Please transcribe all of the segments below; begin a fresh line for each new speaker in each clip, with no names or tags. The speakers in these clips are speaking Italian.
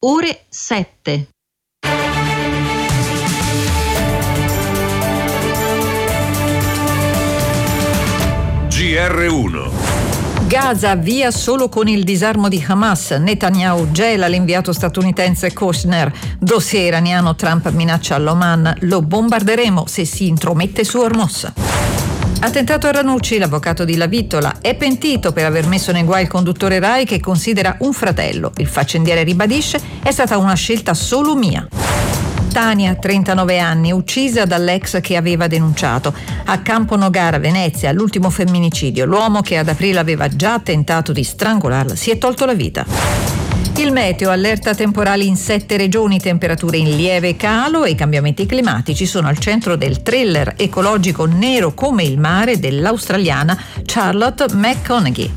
ore 7.
GR1.
Gaza via solo con il disarmo di Hamas. Netanyahu gela l'inviato statunitense Kushner. Dossier iraniano, Trump minaccia all'Oman. Lo bombarderemo se si intromette su Hormuz. Attentato a Ranucci, l'avvocato di Lavittola è pentito per aver messo nei guai il conduttore Rai che considera un fratello. Il faccendiere ribadisce: è stata una scelta solo mia. Tania, 39 anni, uccisa dall'ex che aveva denunciato. A Campo Nogara, Venezia, l'ultimo femminicidio. L'uomo che ad aprile aveva già tentato di strangolarla si è tolto la vita. Il meteo, allerta temporali in 7 regioni, temperature in lieve calo e i cambiamenti climatici sono al centro del thriller ecologico nero come il mare dell'australiana Charlotte McConaughey.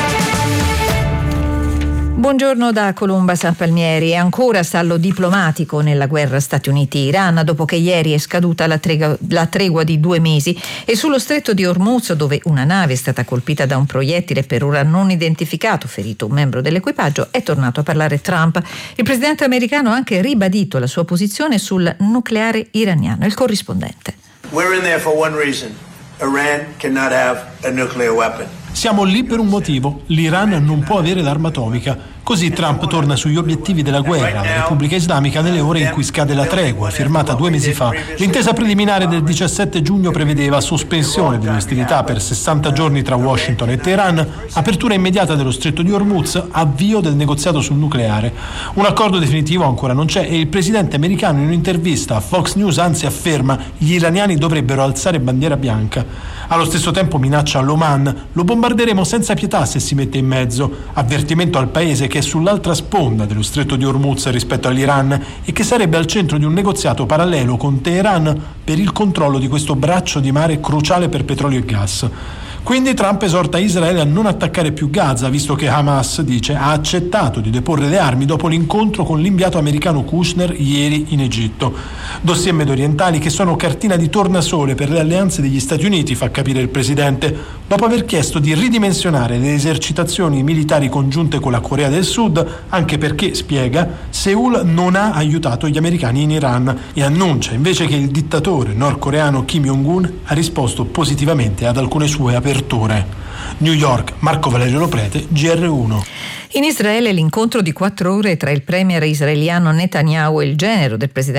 Buongiorno da Colomba San Palmieri. È ancora stallo diplomatico nella guerra Stati Uniti-Iran dopo che ieri è scaduta la tregua di 2 mesi e sullo stretto di Hormuz, dove una nave è stata colpita da un proiettile per ora non identificato, ferito un membro dell'equipaggio, è tornato a parlare Trump. Il presidente americano ha anche ribadito la sua posizione sul nucleare iraniano. Il corrispondente.
We're in there for one reason. Iran cannot have a nuclear weapon.
Siamo lì per un motivo. L'Iran non può avere l'arma atomica. Così Trump torna sugli obiettivi della guerra alla Repubblica Islamica nelle ore in cui scade la tregua, firmata 2 mesi fa. L'intesa preliminare del 17 giugno prevedeva sospensione delle ostilità per 60 giorni tra Washington e Teheran, apertura immediata dello stretto di Hormuz, avvio del negoziato sul nucleare. Un accordo definitivo ancora non c'è e il presidente americano in un'intervista a Fox News anzi afferma: gli iraniani dovrebbero alzare bandiera bianca. Allo stesso tempo minaccia all'Oman: lo bombarderemo senza pietà se si mette in mezzo. Avvertimento al paese che è sull'altra sponda dello stretto di Hormuz rispetto all'Iran e che sarebbe al centro di un negoziato parallelo con Teheran per il controllo di questo braccio di mare cruciale per petrolio e gas. Quindi Trump esorta Israele a non attaccare più Gaza, visto che Hamas, dice, ha accettato di deporre le armi dopo l'incontro con l'inviato americano Kushner ieri in Egitto. Dossier mediorientali che sono cartina di tornasole per le alleanze degli Stati Uniti, fa capire il presidente, dopo aver chiesto di ridimensionare le esercitazioni militari congiunte con la Corea del Sud, anche perché, spiega, Seul non ha aiutato gli americani in Iran e annuncia invece che il dittatore nordcoreano Kim Jong-un ha risposto positivamente ad alcune sue aperture. New York, Marco Valerio Loprete, GR1.
In Israele l'incontro di 4 ore tra il premier israeliano Netanyahu e il genero del presidente